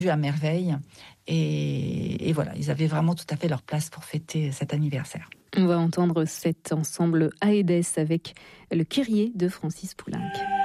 à merveille. Et voilà, ils avaient vraiment tout à fait leur place pour fêter cet anniversaire. On va entendre cet ensemble Aedes avec le Kyrie de Francis Poulenc.